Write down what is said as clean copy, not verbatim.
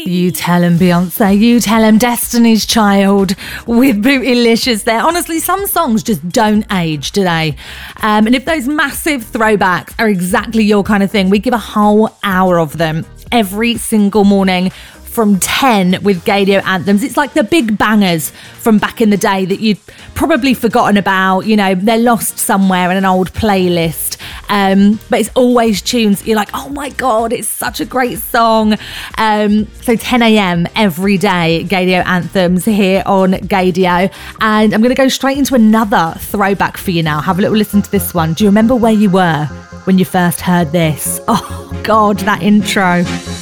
You tell him, Beyonce. You tell him, Destiny's Child with Bootylicious there. Honestly, some songs just don't age, do they? And if those massive throwbacks are exactly your kind of thing, we give a whole hour of them every single morning from 10 with Gaydio Anthems. It's like the big bangers from back in the day that you'd probably forgotten about. You know, they're lost somewhere in an old playlist. But it's always tunes you're like, oh my God, it's such a great song. So 10 a.m. every day, Gaydio Anthems here on Gaydio. And I'm going to go straight into another throwback for you now. Have a little listen to this one. Do you remember where you were when you first heard this? Oh God, that intro.